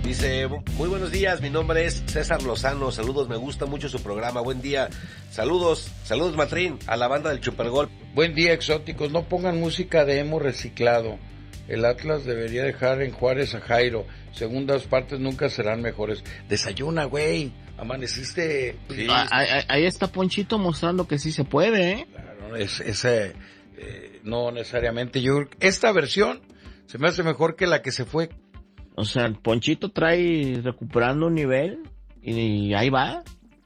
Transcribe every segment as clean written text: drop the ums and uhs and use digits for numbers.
Dice, muy buenos días, mi nombre es César Lozano, saludos, me gusta mucho su programa, buen día, saludos Matrín, a la banda del Chupergol. Buen día, exóticos, no pongan música de emo reciclado, el Atlas debería dejar en Juárez a Jairo, segundas partes nunca serán mejores. Desayuna, güey, amaneciste. Sí. Ahí está Ponchito mostrando que sí se puede, ¿eh? Claro, no necesariamente, yo creo que esta versión se me hace mejor que la que se fue. O sea, Ponchito trae recuperando un nivel y ahí va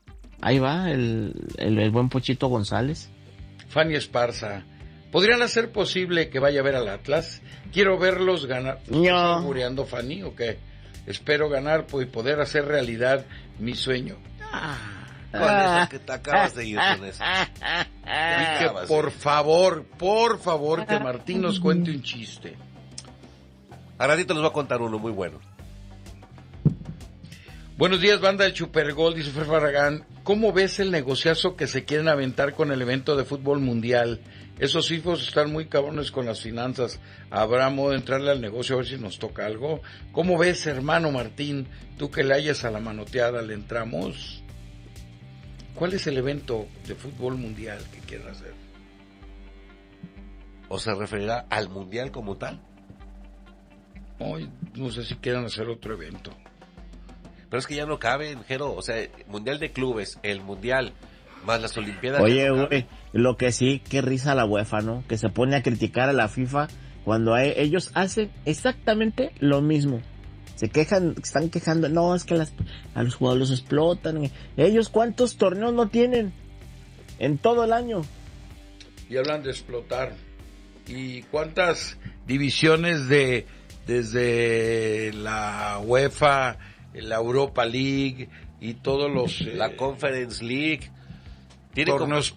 el buen Ponchito González. Fanny Esparza, ¿podrían hacer posible que vaya a ver al Atlas? Quiero verlos ganar. ¿Estás augureando, Fanny, o qué? Espero ganar y poder hacer realidad mi sueño. Con eso que te acabas de ir con eso. Y que por favor, que Martín nos cuente un chiste. A ratito les voy a contar uno muy bueno. Buenos días, banda del Chupergol, dice Fer Barragán. ¿Cómo ves el negociazo que se quieren aventar con el evento de fútbol mundial? Esos hijos están muy cabrones con las finanzas. ¿Habrá modo de entrarle al negocio a ver si nos toca algo? ¿Cómo ves, hermano Martín? Tú que le hayas a la manoteada, ¿le entramos? ¿Cuál es el evento de fútbol mundial que quieren hacer? ¿O se referirá al mundial como tal? Hoy no sé si quieran hacer otro evento. Pero es que ya no cabe, Jero, o sea, mundial de clubes, el mundial, más las olimpiadas. Oye, güey, lo que sí, qué risa la UEFA, ¿no? Que se pone a criticar a la FIFA cuando ellos hacen exactamente lo mismo. Se quejan, están quejando, no, es que a los jugadores los explotan. Ellos, ¿cuántos torneos no tienen en todo el año? Y hablan de explotar. ¿Y cuántas divisiones desde la UEFA, la Europa League y todos los... la Conference League. Tiene torneos